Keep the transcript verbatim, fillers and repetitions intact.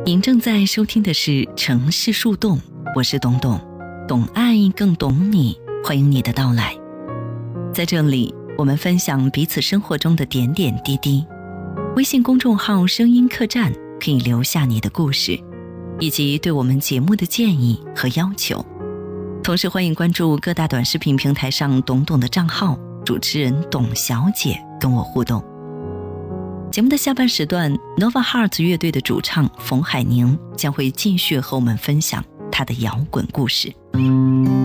您正在收听的是城市树洞，我是董董，懂爱更懂你，欢迎你的到来。在这里，我们分享彼此生活中的点点滴滴。微信公众号声音客栈可以留下你的故事，以及对我们节目的建议和要求。同时欢迎关注各大短视频平台上董董的账号，主持人董小姐跟我互动。节目的下半时段 Nova Heart 乐队的主唱冯海宁将会继续和我们分享他的摇滚故事。